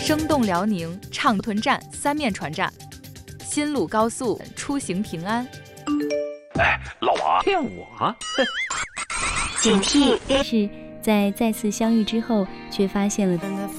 生动辽宁畅屯站3面传站，新鲁高速出行平安。 哎，老王骗我？ 警惕！是在再次相遇之后，却发现了